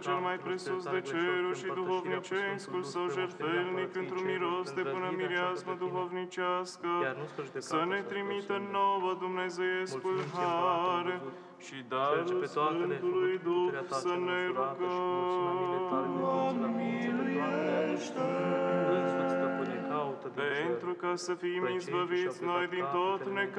cel mai presus de ceruri și duhovnicescul sau jertfelnic într-un miros de până mireasmă duhovnicească, să ne trimită nouă Dumnezeiescul har și darul Sfântului Duh să ne rugăm. Pentru ca să fim izbăviți noi din tot necazul,